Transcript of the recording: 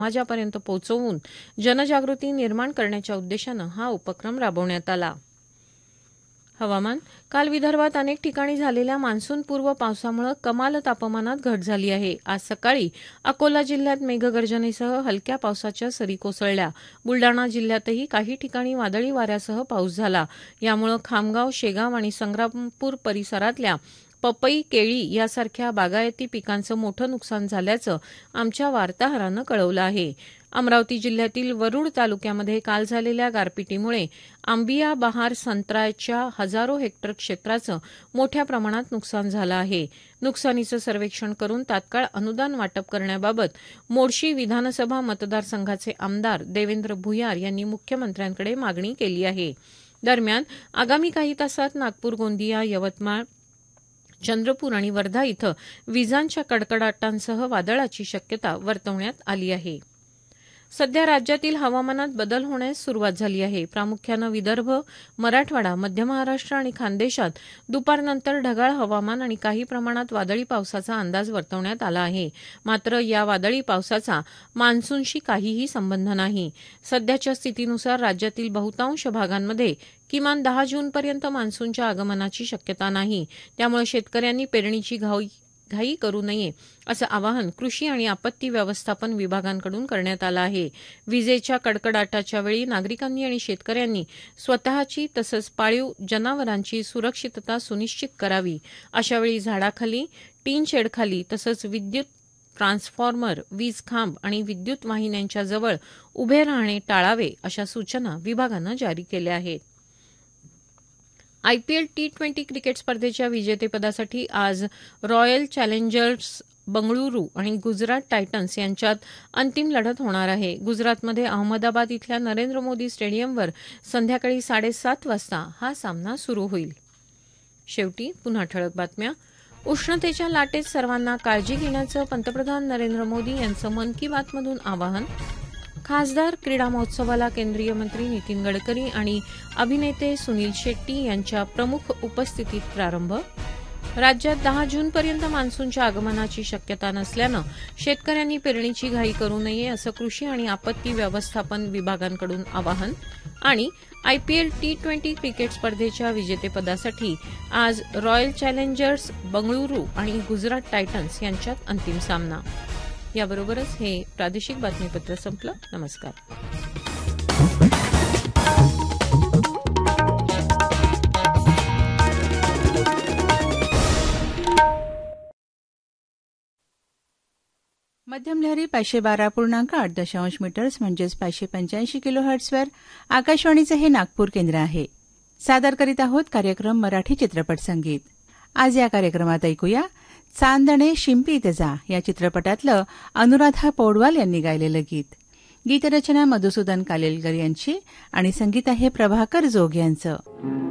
समाजापर्यंत पोहोचवून जनजागृती निर्माण करण्याच्या उद्देशानं हा उपक्रम राबवण्यात आला. हवामान. काल विदर्भात अनेक ठिकाणी झालेल्या मान्सूनपूर्व पावसामुळे कमाल तापमानात घट झाली आहे. आज सकाळी अकोला जिल्ह्यात मेघगर्जनेसह हलक्या पावसाच्या सरी कोसळल्या. बुलडाणा जिल्ह्यातही काही ठिकाणी वादळी वाऱ्यासह पाऊस झाला. यामुळे खामगाव, शेगाव आणि संग्रामपूर परिसरातल्या पपई, केळी यासारख्या बागायती पिकांचं मोठं नुकसान झाल्याचं आमच्या वार्ताहरानं कळवलं आहे. अमरावती जिल्ह्यातील वरुड तालुक्यामध्ये काल झालेल्या गारपिटीमुळे आंबिया बहार संत्र्याच्या हजारो हेक्टर क्षेत्राचं मोठ्या प्रमाणात नुकसान झालं आहे. नुकसानीचं सर्वेक्षण करून तात्काळ अनुदान वाटप करण्याबाबत मोर्शी विधानसभा मतदारसंघाचे आमदार देवेंद्र भुयार यांनी मुख्यमंत्र्यांकडे मागणी केली आहे. दरम्यान आगामी काही तासात नागपूर, गोंदिया, यवतमाळ, चंद्रपूर आणि वर्धा इथं विजांच्या कडकडाटांसह वादळाची शक्यता वर्तवण्यात आली आहे. सध्या राज्यातील हवामानात बदल होण्यास सुरुवात झाली आहे. प्रामुख्यानं विदर्भ, मराठवाडा, मध्य महाराष्ट्र आणि खानदेशात दुपारनंतर ढगाळ हवामान आणि काही प्रमाणात वादळी पावसाचा अंदाज वर्तवण्यात आला आहे. मात्र या वादळी पावसाचा मान्सूनशी काहीही संबंध नाही. सध्याच्या स्थितीनुसार राज्यातील बहुतांश भागांमध्ये किमान 10 जूनपर्यंत मान्सूनच्या आगमनाची शक्यता नाही. त्यामुळे शेतकऱ्यांनी पेरणीची घाई करू नये असं आवाहन कृषी आणि आपत्ती व्यवस्थापन विभागांकडून करण्यात आलं आहे. विजेच्या कडकडाटाच्या वेळी नागरिकांनी आणि शेतकऱ्यांनी स्वतःची तसंच पाळीव जनावरांची सुरक्षितता सुनिश्चित करावी. अशावेळी झाडाखाली, टीन शेडखाली तसंच विद्युत ट्रान्सफॉर्मर, वीज खांब आणि विद्युत वाहिन्यांच्या जवळ उभे राहणे टाळावे अशा सूचना विभागानं जारी केल्या आहेत. आयपीएल T20 क्रिकेट स्पर्धेच्या विजेतेपदासाठी आज रॉयल चॅलेंजर्स बंगळुरू आणि गुजरात टायटन्स यांच्यात अंतिम लढत होणार आहे. गुजरातमध्ये अहमदाबाद इथल्या नरेंद्र मोदी स्टेडियमवर संध्याकाळी 7:30 वाजता हा सामना सुरू होईल. शेवटी पुन्हा ठळक बातम्या. उष्णतेच्या लाटेत सर्वांना काळजी घेण्याचं पंतप्रधान नरेंद्र मोदी यांचं मन की बातमधून आवाहन. खासदार क्रीडा महोत्सवाला केंद्रीय मंत्री नितीन गडकरी आणि अभिनेते सुनील शेट्टी यांच्या प्रमुख उपस्थितीत प्रारंभ. राज्यात 10 जूनपर्यंत मान्सूनच्या आगमनाची शक्यता नसल्यानं शेतकऱ्यांनी पेरणीची घाई करू नये असं कृषी आणि आपत्ती व्यवस्थापन विभागांकडून आवाहन. आणि आयपीएल T20 क्रिकेट स्पर्धेच्या विजेतेपदासाठी आज रॉयल चॅलेंजर्स बंगळुरू आणि गुजरात टायटन्स यांच्यात अंतिम सामना. याबरोबरच हे प्रादेशिक बातमीपत्र संपलं. नमस्कार. मध्यम लहरी 512.8 मीटर्स म्हणजेच 585 किलोहर्ट्झवर आकाशवाणीचं हे नागपूर केंद्र आहे. सादर करीत आहोत कार्यक्रम मराठी चित्रपट संगीत. आज या कार्यक्रमात ऐकूया चांदणे शिंपीत जा या चित्रपटातलं अनुराधा पौडवाल यांनी गायलेलं गीत. गीतरचना मधुसूदन कालेलकर यांची आणि संगीत आहे प्रभाकर जोग यांचं.